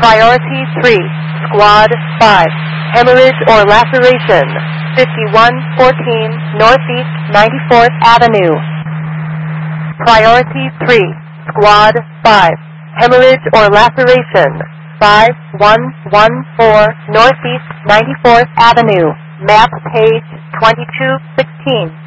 Priority 3, Squad 5, hemorrhage or laceration, 5114 Northeast 94th Avenue. Priority 3, Squad 5, hemorrhage or laceration, 5114 Northeast 94th Avenue. Map page 2216.